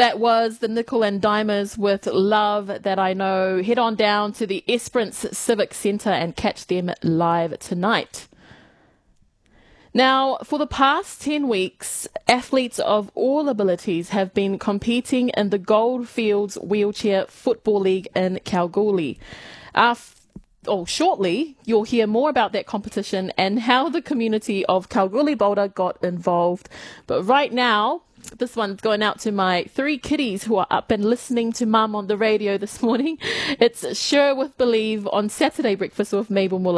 That was the Nickel and Dimers with Love That I Know. Head on down to the Esperance Civic Centre and catch them live tonight. Now, for the past 10 weeks, athletes of all abilities have been competing in the Goldfields Wheelchair Football League in Kalgoorlie. Shortly, you'll hear more about that competition and how the community of Kalgoorlie Boulder got involved. But right now, this one's going out to my 3 kiddies who are up and listening to Mum on the radio this morning. It's Sure with Believe on Saturday Breakfast with Mabel Muller.